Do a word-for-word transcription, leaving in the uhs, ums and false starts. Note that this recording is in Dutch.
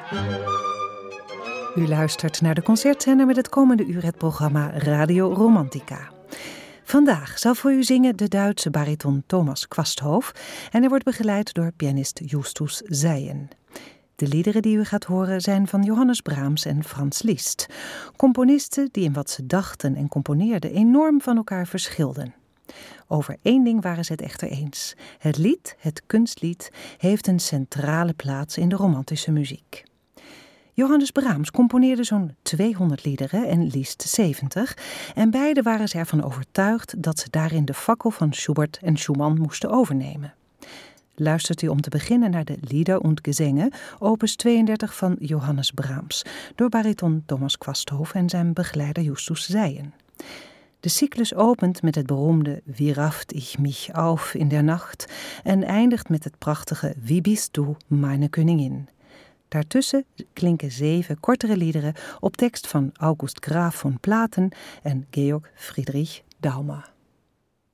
U luistert naar de concertzender met het komende uur het programma Radio Romantica. Vandaag zal voor u zingen de Duitse bariton Thomas Quasthoff en hij wordt begeleid door pianist Justus Seyen. De liederen die u gaat horen zijn van Johannes Brahms en Franz Liszt, componisten die in wat ze dachten en componeerden enorm van elkaar verschilden. Over één ding waren ze het echter eens. Het lied, het kunstlied, heeft een centrale plaats in de romantische muziek. Johannes Brahms componeerde zo'n tweehonderd liederen en Liszt zeventig en beide waren ze ervan overtuigd dat ze daarin de fakkel van Schubert en Schumann moesten overnemen. Luistert u om te beginnen naar de Lieder und Gesänge, opus tweeëndertig van Johannes Brahms, door bariton Thomas Quasthoff en zijn begeleider Justus Seyen. De cyclus opent met het beroemde Wie rafft ich mich auf in der Nacht en eindigt met het prachtige Wie bist du, meine Königin. Daartussen klinken zeven kortere liederen op tekst van August Graf von Platen en Georg Friedrich Daumer.